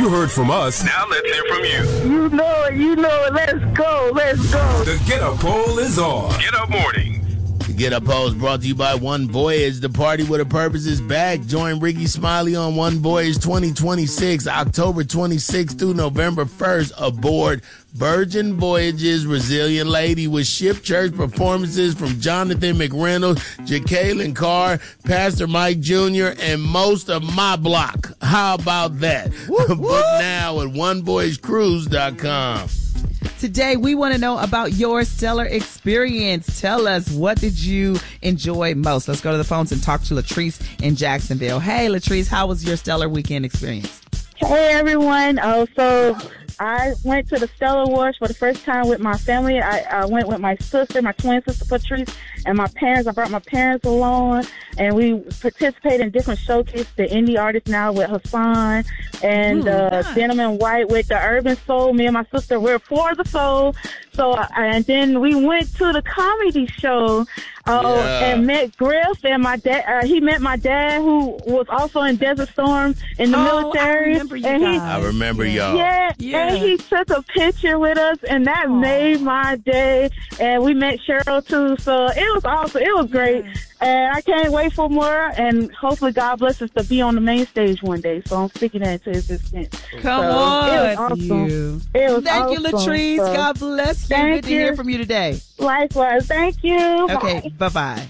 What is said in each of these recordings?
You heard from us. Now let's hear from you. You know it. Let's go. The Get Up Poll is on. Get Up Morning. The Get Up Poll is brought to you by One Voyage. The party with a purpose is back. Join Ricky Smiley on One Voyage 2026, October 26th through November 1st aboard Virgin Voyages Resilient Lady with ship church performances from Jonathan McReynolds, Jacqueline Carr, Pastor Mike Jr., and most of my block. How about that? Book now at onevoyagecruise.com. Today, we want to know about your stellar experience. Tell us, what did you enjoy most? Let's go to the phones and talk to Latrice in Jacksonville. Hey, Latrice, how was your stellar weekend experience? Hey, everyone. So I went to the Stellar Awards for the first time with my family. I went with my sister, my twin sister Patrice, and my parents. I brought my parents along, and we participated in different showcases. The indie artist now with Hassan, and Denim and White with the Urban Soul. Me and my sister, we're for the soul. So, and then we went to the comedy show and met Griff, and my dad. He met my dad, who was also in Desert Storm in the military. I remember y'all. Yeah, and he took a picture with us, and that made my day. And we met Cheryl too, so it was awesome. It was great. And I can't wait for more, and hopefully God bless us to be on the main stage one day. So I'm speaking that into existence. Come on. It was awesome. It was Thank you, awesome. Latrice. So, God bless you. thank Good to hear from you today. Likewise. Thank you. Okay, bye-bye.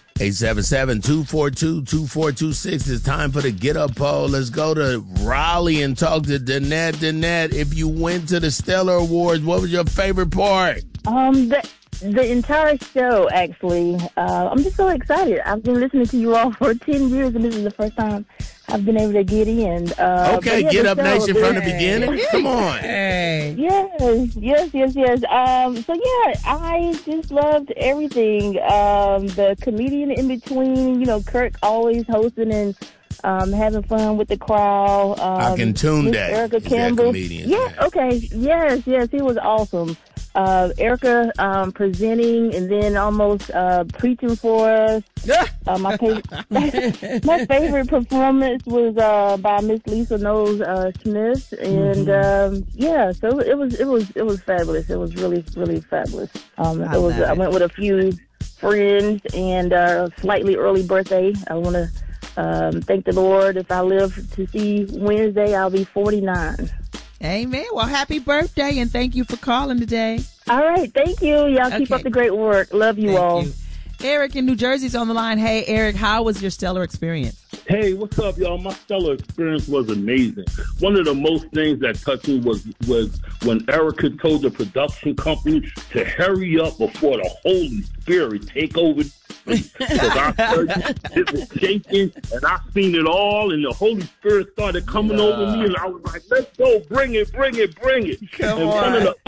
877-242-2426. It's time for the Get Up Poll. Let's go to Raleigh and talk to Danette. Danette, if you went to the Stellar Awards, what was your favorite part? The entire show, actually. I'm just so excited. I've been listening to you all for 10 years, and this is the first time I've been able to get in. Okay, Get Up Nation from the beginning. Come on. Yes. So, I just loved everything. The comedian in between, Kirk always hosting and having fun with the crowd. I can tune that. Erica Campbell. Yes, he was awesome. Erica presenting and then almost preaching for us. My favorite performance was by Miss Lisa Knowles Smith, and so it was fabulous. It was really, really fabulous. I went with a few friends, and slightly early birthday. I want to thank the Lord. If I live to see Wednesday, I'll be 49. Amen. Well, happy birthday, and thank you for calling today. All right. Thank you. Y'all keep up the great work. Love you all. You. Eric in New Jersey's on the line. Hey, Eric, how was your stellar experience? Hey, what's up, y'all? My stellar experience was amazing. One of the most things that touched me was when Erica told the production company to hurry up before the Holy Spirit take over. Because I heard it was shaking, and I seen it all, and the Holy Spirit started coming over me, and I was like, let's go, bring it. Come on. One of the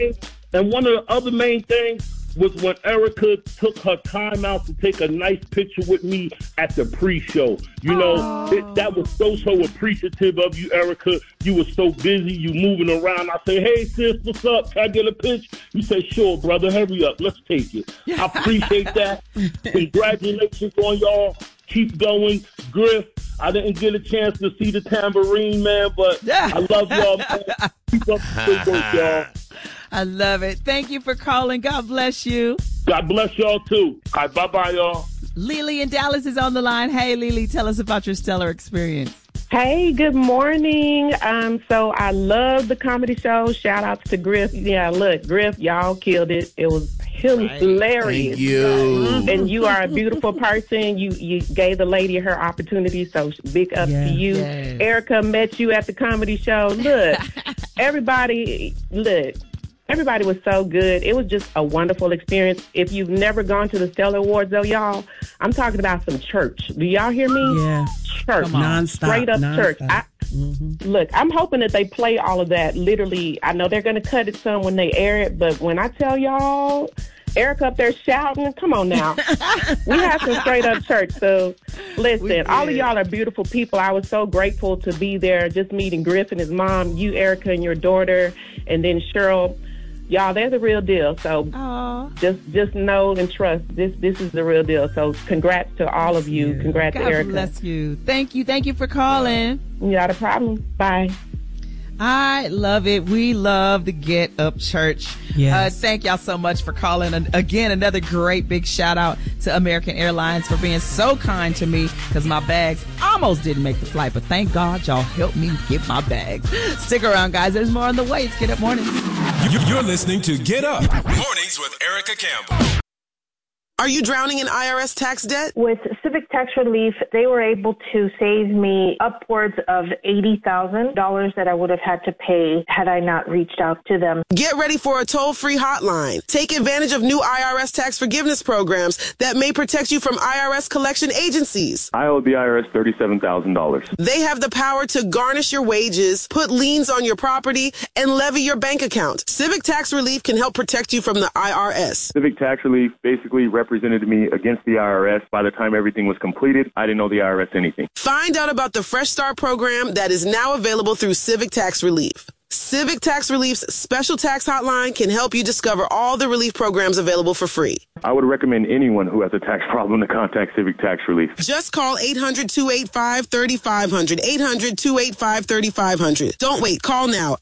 other main things was when Erica took her time out to take a nice picture with me at the pre-show. That was so appreciative of you, Erica. You were so busy, you moving around. I say, hey, sis, what's up? Can I get a picture? You say, sure, brother, hurry up. Let's take it. I appreciate that. Congratulations on y'all. Keep going. Griff, I didn't get a chance to see the tambourine, man, but I love y'all, man. Keep up the good work, y'all. I love it. Thank you for calling. God bless you. God bless y'all, too. All right, bye-bye, y'all. Lily in Dallas is on the line. Hey, Lily, tell us about your stellar experience. Hey, good morning. So I love the comedy show. Shout outs to Griff. Yeah, look, Griff, y'all killed it. It was hilarious. Thank you. And you are a beautiful person. You gave the lady her opportunity, so big up to you. Yes. Erica met you at the comedy show. Look, everybody was so good. It was just a wonderful experience. If you've never gone to the Stellar Awards, though, y'all, I'm talking about some church. Do y'all hear me? Yeah. Church. Non-stop. Straight up church. Mm-hmm. Look, I'm hoping that they play all of that. Literally, I know they're going to cut it some when they air it, but when I tell y'all, Eric up there shouting, come on now. We have some straight up church. So listen, all of y'all are beautiful people. I was so grateful to be there, just meeting Griff and his mom, you, Erica, and your daughter, and then Cheryl. Y'all, they're the real deal. So just know and trust this is the real deal. So congrats to all of you. Congrats to Erica. God bless you. Thank you. Thank you for calling. Not a problem. Bye. I love it. We love the Get Up Church. Yes. Thank y'all so much for calling. Again, another great big shout out to American Airlines for being so kind to me because my bags almost didn't make the flight, but thank God y'all helped me get my bags. Stick around, guys. There's more on the way. It's Get Up Mornings. You're listening to Get Up Mornings with Erica Campbell. Are you drowning in IRS tax debt? With Civic Tax Relief, they were able to save me upwards of $80,000 that I would have had to pay had I not reached out to them. Get ready for a toll-free hotline. Take advantage of new IRS tax forgiveness programs that may protect you from IRS collection agencies. I owe the IRS $37,000. They have the power to garnish your wages, put liens on your property, and levy your bank account. Civic Tax Relief can help protect you from the IRS. Civic Tax Relief basically represented me against the IRS. By the time everything was completed, I didn't owe the IRS anything. Find out about the Fresh Start program that is now available through Civic Tax Relief. Civic Tax Relief's special tax hotline can help you discover all the relief programs available for free. I would recommend anyone who has a tax problem to contact Civic Tax Relief. Just call 800-285-3500, 800-285-3500. Don't wait. Call now.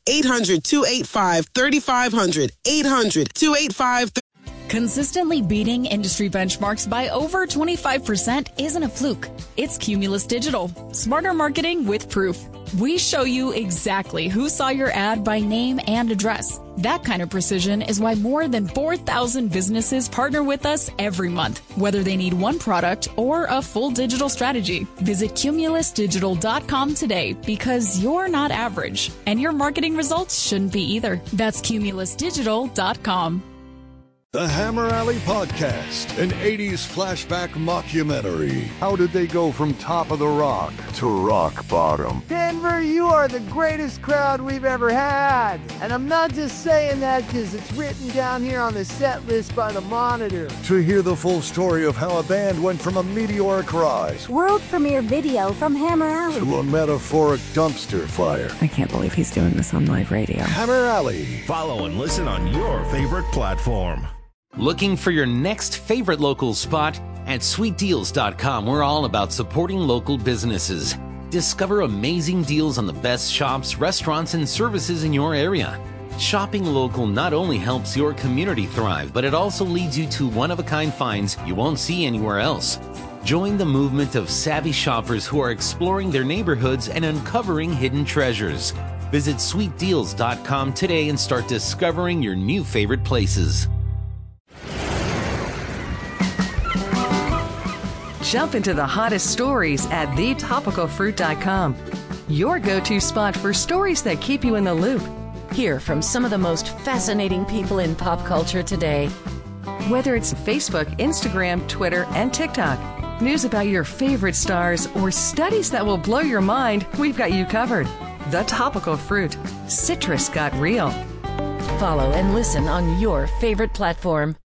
800-285-3500, 800-285-3500. Consistently beating industry benchmarks by over 25% isn't a fluke. It's Cumulus Digital. Smarter marketing with proof. We show you exactly who saw your ad by name and address. That kind of precision is why more than 4,000 businesses partner with us every month, whether they need one product or a full digital strategy. Visit cumulusdigital.com today because you're not average, and your marketing results shouldn't be either. That's cumulusdigital.com. The Hammer Alley Podcast, an 80s flashback mockumentary. How did they go from top of the rock to rock bottom? Denver, you are the greatest crowd we've ever had. And I'm not just saying that because it's written down here on the set list by the Monitor. To hear the full story of how a band went from a meteoric rise, world premiere video from Hammer Alley, to a metaphoric dumpster fire. I can't believe he's doing this on live radio. Hammer Alley. Follow and listen on your favorite platform. Looking for your next favorite local spot? At sweetdeals.com, we're all about supporting local businesses. Discover amazing deals on the best shops, restaurants, and services in your area. Shopping local not only helps your community thrive, but it also leads you to one-of-a-kind finds you won't see anywhere else. Join the movement of savvy shoppers who are exploring their neighborhoods and uncovering hidden treasures. Visit sweetdeals.com today and start discovering your new favorite places. Jump into the hottest stories at thetopicalfruit.com. Your go-to spot for stories that keep you in the loop. Hear from some of the most fascinating people in pop culture today. Whether it's Facebook, Instagram, Twitter, and TikTok, news about your favorite stars, or studies that will blow your mind, we've got you covered. The Topical Fruit. Citrus got real. Follow and listen on your favorite platform.